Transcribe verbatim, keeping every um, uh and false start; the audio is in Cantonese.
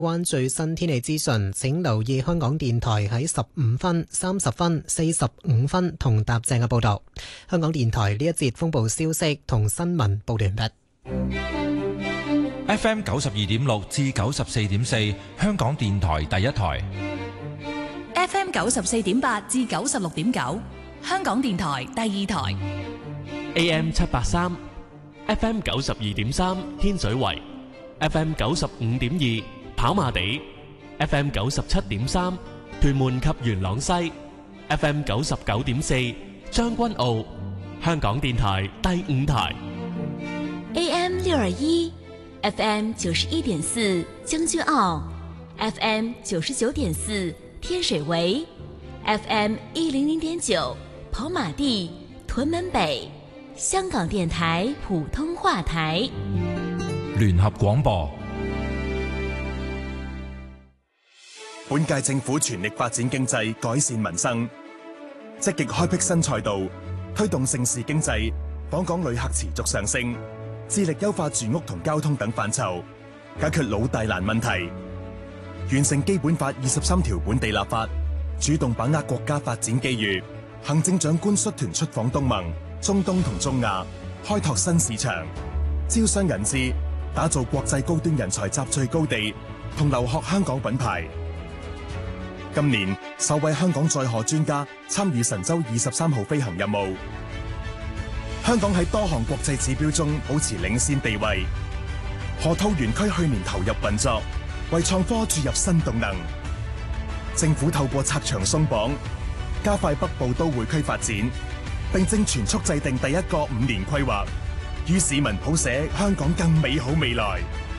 關最新天氣資訊，請留意香港電台喺十五分、三十分、四十五分同踏正嘅報道。香港電台呢一節風暴消息同新聞報完畢。 F M 九十二點六至九十四點四，香港電台第一台。 F M 九十四點八至九十六點九，香港電台第二台。 A M 七八三，F M 九十二點三天水圍，F M 九十五點二。跑馬地 F M 九十七點三，屯門及元朗西 F M 九十九點四，將軍澳，香港電台第五台 A M 六二一 F M 九十一點四，將軍澳 F M 九十九點四，天水圍 F M 一零零點九，跑馬地，屯門北，香港電台普通話台聯合廣播。 本屆政府全力發展經濟，改善民生，積極開闢新賽道，推動盛事經濟，訪港旅客持續上升，致力優化住屋同交通等範疇，解決老大難問題，完成基本法二十三條本地立法，主動把握國家發展機遇。行政長官率團出訪東盟、中東同中亞，開拓新市場，招商引資，打造國際高端人才集聚高地，同留學香港品牌。今年首位香港載荷專家參與神舟二十三號飛行任務，香港喺多項國際指標中保持領先地位。河套園區去年投入運作，為創科注入新動能。政府透過拆牆鬆綁，加快北部都會區發展，並正全速制定第一個五年規劃，與市民譜寫香港更美好未來。